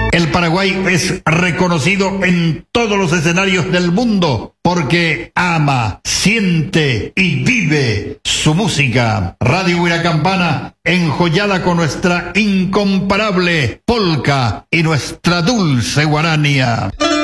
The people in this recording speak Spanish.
El Paraguay es reconocido en todos los escenarios del mundo porque ama, siente y vive su música. Radio Huiracampana, enjollada con nuestra incomparable polca y nuestra dulce guarania.